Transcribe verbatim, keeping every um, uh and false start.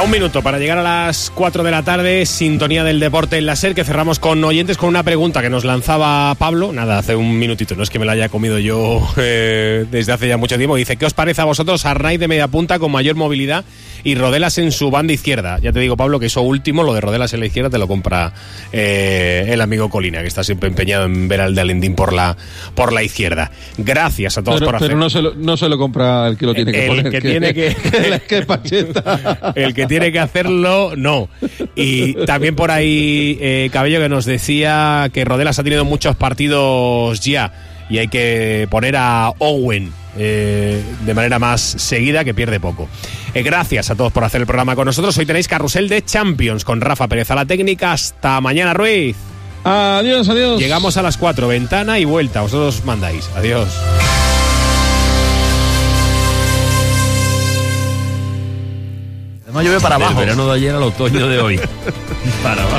Un minuto para llegar a las cuatro de la tarde, sintonía del deporte en la SER, que cerramos con oyentes con una pregunta que nos lanzaba Pablo, nada, hace un minutito, no es que me la haya comido yo eh, desde hace ya mucho tiempo. Dice, ¿qué os parece a vosotros Arnaiz de media punta con mayor movilidad y Rodelas en su banda izquierda? Ya te digo, Pablo, que eso último, lo de Rodelas en la izquierda, te lo compra eh, el amigo Colina, que está siempre empeñado en ver al de Alendín por la, por la izquierda. Gracias a todos pero, por hacer... Pero no se, lo, no se lo compra el que lo tiene que el poner. Que que tiene que... el que Pacheta. El que tiene que hacerlo, no. Y también por ahí eh, Cabello, que nos decía que Rodelas ha tenido muchos partidos ya y hay que poner a Owen eh, de manera más seguida, que pierde poco. Eh, gracias a todos por hacer el programa con nosotros. Hoy tenéis carrusel de Champions con Rafa Pérez a la técnica. Hasta mañana, Ruiz. Adiós, adiós. Llegamos a las cuatro, ventana y vuelta. Vosotros mandáis. Adiós. No llueve para abajo. El verano de ayer al otoño de hoy. Para abajo.